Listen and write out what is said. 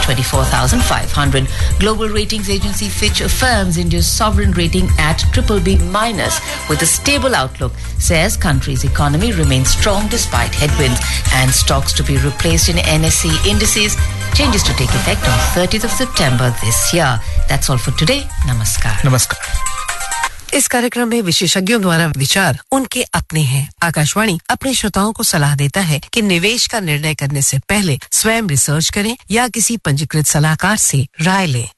24,500. Global ratings agency Fitch affirms India's sovereign rating at BBB- with a stable outlook, says country's economy remains strong despite headwinds, and stocks to be replaced in NSE indices. Changes to take effect on 30th of September this year. That's all for today. Namaskar. Namaskar. इस कार्यक्रम में विशेषज्ञों द्वारा विचार उनके अपने हैं। आकाशवाणी अपने श्रोताओं को सलाह देता है कि निवेश का निर्णय करने से पहले स्वयं रिसर्च करें या किसी पंजीकृत सलाहकार से राय लें।